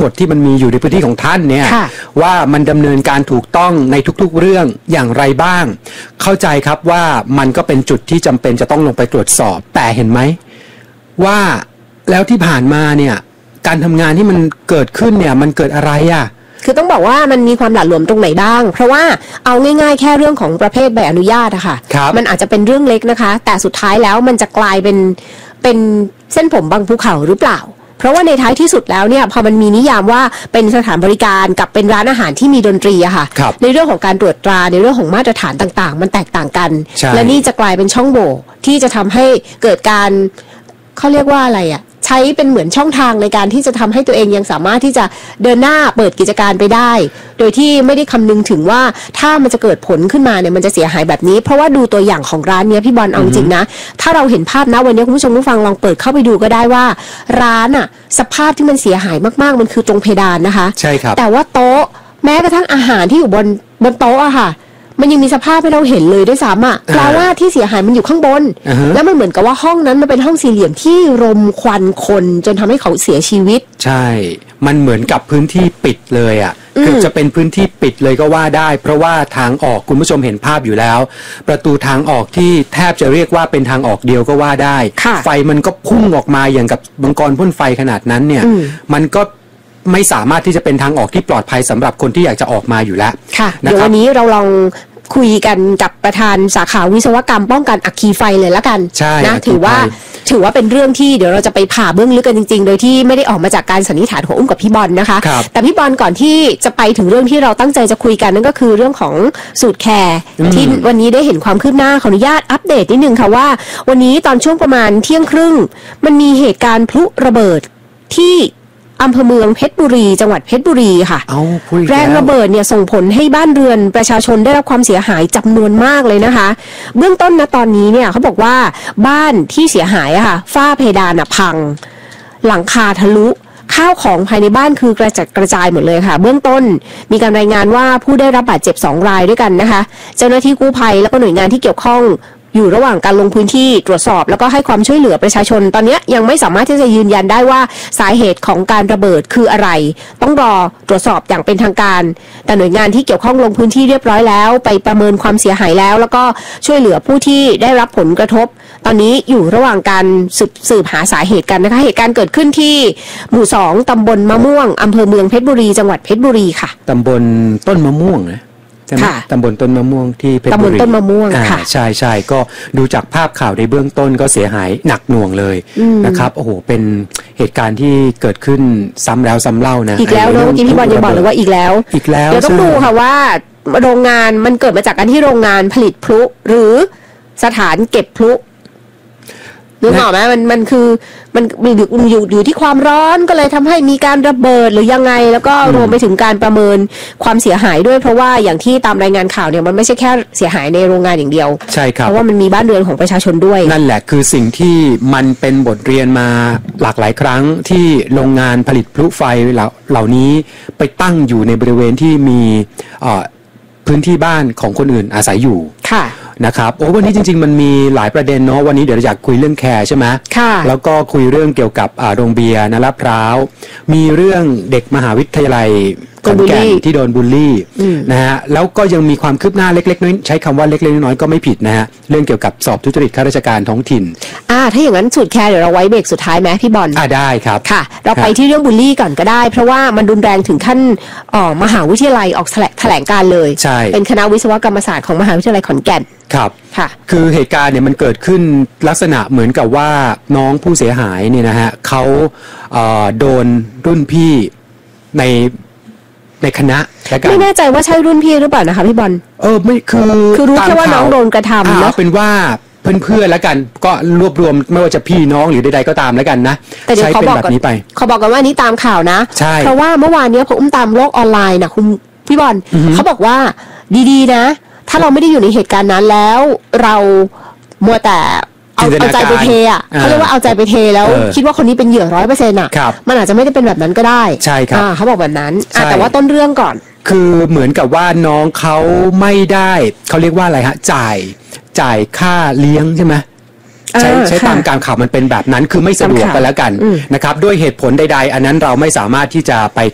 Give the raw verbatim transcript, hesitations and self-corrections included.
มดที่มันมีอยู่ในพื้นที่ของท่านเนี่ยว่ามันดำเนินการถูกต้องในทุกๆเรื่องอย่างไรบ้างเข้าใจครับว่ามันก็เป็นจุดที่จำเป็นจะต้องลงไปตรวจสอบแต่เห็นไหมว่าแล้วที่ผ่านมาเนี่ยการทำงานที่มันเกิดขึ้นเนี่ยมันเกิดอะไรอ่ะคือต้องบอกว่ามันมีความหละหลวมตรงไหนบ้างเพราะว่าเอาง่ายๆแค่เรื่องของประเภทใบอนุญาตอะค่ะมันอาจจะเป็นเรื่องเล็กนะคะแต่สุดท้ายแล้วมันจะกลายเป็นเป็นเส้นผมบางภูเขาหรือเปล่าเพราะว่าในท้ายที่สุดแล้วเนี่ยพอมันมีนิยามว่าเป็นสถานบริการกับเป็นร้านอาหารที่มีดนตรีอะค่ะในเรื่องของการตรวจตราในเรื่องของมาตรฐานต่างๆมันแตกต่างกันและนี่จะกลายเป็นช่องโหว่ที่จะทำให้เกิดการเขาเรียกว่าอะไรอะใช้เป็นเหมือนช่องทางในการที่จะทำให้ตัวเองยังสามารถที่จะเดินหน้าเปิดกิจการไปได้โดยที่ไม่ได้คำนึงถึงว่าถ้ามันจะเกิดผลขึ้นมาเนี่ยมันจะเสียหายแบบนี้เพราะว่าดูตัวอย่างของร้านเนี้ยพี่บอลเอาจริงนะถ้าเราเห็นภาพนะวันนี้คุณผู้ชมผู้ฟังลองเปิดเข้าไปดูก็ได้ว่าร้านอะสภาพที่มันเสียหายมากๆมันคือตรงเพดานนะคะใช่ครับแต่ว่าโต๊ะแม้กระทั่งอาหารที่อยู่บนบนโต๊ะอะค่ะมันยังมีสภาพให้เราเห็นเลยด้วยซ้ำอ่ะแปลว่าที่เสียหายมันอยู่ข้างบน uh-huh. แล้วมันเหมือนกับว่าห้องนั้นมันเป็นห้องสี่เหลี่ยมที่รมควันคนจนทำให้เขาเสียชีวิตใช่มันเหมือนกับพื้นที่ปิดเลยอ่ะคือจะเป็นพื้นที่ปิดเลยก็ว่าได้เพราะว่าทางออกคุณผู้ชมเห็นภาพอยู่แล้วประตูทางออกที่แทบจะเรียกว่าเป็นทางออกเดียวก็ว่าได้ไฟมันก็พุ่งออกมาอย่างกับมังกรพ่นไฟขนาดนั้นเนี่ยมันก็ไม่สามารถที่จะเป็นทางออกที่ปลอดภัยสำหรับคนที่อยากจะออกมาอยู่แล้วค่ะเดี๋ยววันนี้เราลองคุยกันกับประธานสาขาวิศวกรรมป้องกันอัคคีไฟเลยละกันนะถือว่าถือว่าเป็นเรื่องที่เดี๋ยวเราจะไปผ่าเบื้องลึกกันจริงๆโดยที่ไม่ได้ออกมาจากการสันนิษฐานของอุ้มกับพี่บอลนะคะแต่พี่บอลก่อนที่จะไปถึงเรื่องที่เราตั้งใจจะคุยกันนั่นก็คือเรื่องของสูตรแคร์ที่วันนี้ได้เห็นความคืบหน้าขออนุญาตอัปเดตนิดนึงค่ะว่าวันนี้ตอนช่วงประมาณเที่ยงครึ่งมันมีเหตุการณ์พลุระเบิดที่อำเภอเมืองเพชรบุรีจังหวัดเพชรบุรีค่ะแรงระเบิดเนี่ยส่งผลให้บ้านเรือนประชาชนได้รับความเสียหายจำนวนมากเลยนะคะเบื้องต้นนะตอนนี้เนี่ยเขาบอกว่าบ้านที่เสียหายอะค่ะฝ้าเพดานพังหลังคาทะลุข้าวของภายในบ้านคือกระจัดกระจายหมดเลยค่ะเบื้องต้นมีการรายงานว่าผู้ได้รับบาดเจ็บสองรายด้วยกันนะคะเจ้าหน้าที่กู้ภัยแล้วก็หน่วยงานที่เกี่ยวข้องอยู่ระหว่างการลงพื้นที่ตรวจสอบแล้วก็ให้ความช่วยเหลือประชาชนตอนนี้ยังไม่สามารถที่จะยืนยันได้ว่าสาเหตุของการระเบิดคืออะไรต้องรอตรวจสอบอย่างเป็นทางการแต่หน่วยงานที่เกี่ยวข้องลงพื้นที่เรียบร้อยแล้วไปประเมินความเสียหายแล้วแล้วก็ช่วยเหลือผู้ที่ได้รับผลกระทบตอนนี้อยู่ระหว่างการสืบสืบหาสาเหตุกันนะคะเหตุการณ์เกิดขึ้นที่หมู่สองตำบลมะม่วงอำเภอเมืองเพชรบุรีจังหวัดเพชรบุรีค่ะตำบลต้นมะม่วงนะใช่ไหมตำบลต้นมะม่วงที่เพชรบุรีตำบลต้นมะม่วงค่ะใช่ใช่ก็ดูจากภาพข่าวในเบื้องต้นก็เสียหายหนักหน่วงเลยนะครับโอ้โหเป็นเหตุการณ์ที่เกิดขึ้นซ้ำแล้วซ้ำเล่านะอีกแล้วเนาะเมื่อกี้พี่บอลยังบอกเลยว่าอีกแล้วอีกแล้วเดี๋ยวต้องดูค่ะว่าโรงงานมันเกิดมาจากการที่โรงงานผลิตพลุหรือสถานเก็บพลุนึกออกไหมมันมันคือมันอยู่อยู่อยู่ที่ความร้อนก็เลยทำให้มีการระเบิดหรือยังไงแล้วก็รวมไปถึงการประเมินความเสียหายด้วยเพราะว่าอย่างที่ตามรายงานข่าวเนี่ยมันไม่ใช่แค่เสียหายในโรงงานอย่างเดียวใช่ครับเพราะว่ามันมีบ้านเรือนของประชาชนด้วยนั่นแหละคือสิ่งที่มันเป็นบทเรียนมาหลากหลายครั้งที่โรงงานผลิตพลุไฟเหล่านี้ไปตั้งอยู่ในบริเวณที่มีพื้นที่บ้านของคนอื่นอาศัยอยู่ค่ะนะครับโอ้วันนี้จริงๆมันมีหลายประเด็นเนาะวันนี้เดี๋ยวอยากคุยเรื่องแคร์ใช่ไหมค่ะแล้วก็คุยเรื่องเกี่ยวกับโรงเบียร์นะลาดพร้าวมีเรื่องเด็กมหาวิทยาลัยขอนแก่นที่โดนบูลลี่นะฮะแล้วก็ยังมีความคืบหน้าเล็กๆน้อยใช้คำว่าเล็กๆน้อยๆก็ไม่ผิดนะฮะเรื่องเกี่ยวกับสอบทุจริตข้าราชการท้องถิ่นอ่าถ้าอย่างนั้นสูตรแคร์เดี๋ยวเราไว้เบรกสุดท้ายไหมพี่บอลอ่าได้ครับค่ะเราไปที่เรื่องบูลลี่ก่อนก็ได้เพราะว่ามันรุนแรงถึงขั้นอ๋อมหาวิทยาลัยออกแถลงการเลยใช่เป็นคณะวิศวกรรมศาสตร์ของมหาวิทยาลัยขอนแก่นครับค่ะคือเหตุการณ์เนี่ยมันเกิดขึ้นลักษณะเหมือนกับว่าน้องผู้เสียหายเนี่ยนะฮะเขาเอ่อโดนรุ่นพี่ในในคณะไม่แน่ใจว่าใช่รุ่นพี่หรือเปล่านะคะพี่บอลเออไม่คือคือรู้แค่ว่าน้องโดนกระทำแล้วเป็นว่าเพื่อนๆแล้วกันก็รวบรวมไม่ว่าจะพี่น้องหรือใดๆก็ตามแล้วกันนะแต่เดี๋ยวเขาบอกแบบนี้ไปเขาบอกกันว่านี้ตามข่าวนะเพราะว่าเมื่อวานนี้ผมตามโลกออนไลน์นะคุณพี่บอลเขาบอกว่าดีๆนะถ้าเราไม่ได้อยู่ในเหตุการณ์นั้นแล้วเรามัวแต่เอาเอาใจไปเทอ่ะเขาเรียกว่าเอาใจไปเทแล้วคิดว่าคนนี้เป็นเหยื่อร้อยเปอร์เซ็นต์อ่ะมันอาจจะไม่ได้เป็นแบบนั้นก็ได้ใช่ครับเขาบอกแบบนั้นแต่ว่าต้นเรื่องก่อนคือเหมือนกับว่าน้องเขาไม่ได้เขาเรียกว่าอะไรฮะจ่ายจ่ายค่าเลี้ยงใช่ไหมใช้ใช้ตามการข่าวมันเป็นแบบนั้นคือไม่สะดวกไปแล้วกันนะครับด้วยเหตุผลใดๆอันนั้นเราไม่สามารถที่จะไป